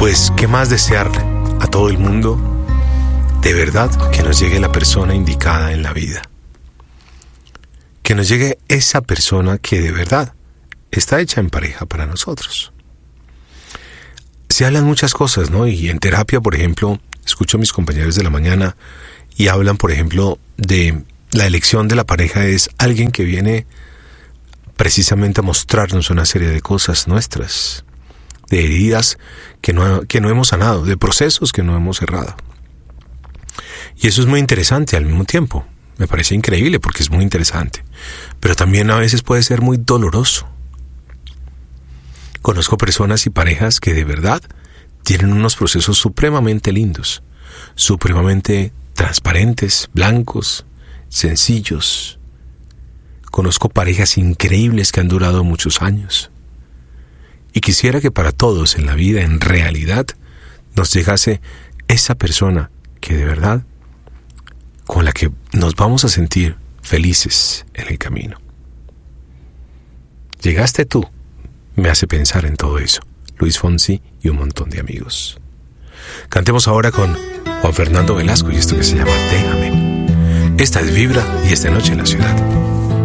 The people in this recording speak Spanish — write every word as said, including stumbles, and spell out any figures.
Pues, ¿qué más desearle a todo el mundo? De verdad, que nos llegue la persona indicada en la vida. Que nos llegue esa persona que de verdad está hecha en pareja para nosotros. Se hablan muchas cosas, ¿no? Y en terapia, por ejemplo, escucho a mis compañeros de la mañana y hablan, por ejemplo, de la elección de la pareja es alguien que viene precisamente a mostrarnos una serie de cosas nuestras, de heridas que no, que no hemos sanado, de procesos que no hemos cerrado. Y eso es muy interesante al mismo tiempo. Me parece increíble porque es muy interesante. Pero también a veces puede ser muy doloroso. Conozco personas y parejas que de verdad tienen unos procesos supremamente lindos, supremamente transparentes, blancos, sencillos. Conozco parejas increíbles que han durado muchos años. Y quisiera que para todos en la vida, en realidad, nos llegase esa persona que de verdad, con la que nos vamos a sentir felices en el camino. Llegaste tú, me hace pensar en todo eso. Luis Fonsi y un montón de amigos. Cantemos ahora con Juan Fernando Velasco y esto que se llama Déjame. Esta es Vibra y esta noche en la ciudad.